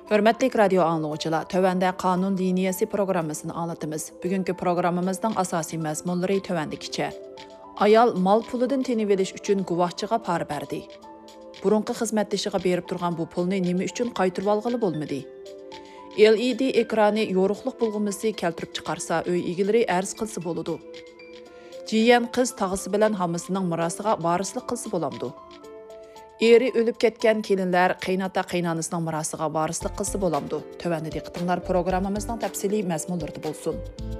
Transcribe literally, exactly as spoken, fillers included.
Hörmətli radio anlıqçılar, tövəndə qanun liniyası proqramımızını anlatımız. Bugünkü proqramımızdan asasi məzmunları tövəndikiçə. Ayal mal puludan tenib ediş üçün quvaqçığa par bərdi. Burunqı xizmətdişiga berib turğan bu pulni nima üçün qaytırıb alğılı bolmadı? L E D ekranı yoruqluq bulğumuzu keltirib chiqarsa, öy egiləri ərz qılsı boludu. Jiyan qiz tağısı bilan hamısının mirasıga varislik qılsı bolamdı. Eri ölüp ketken kelinler qaynata qaynanısının mirasıga varislik qılsı bolamdı. Tövəndə diqqətinizlər proqramımızdan təfsili məzmunları bolsun.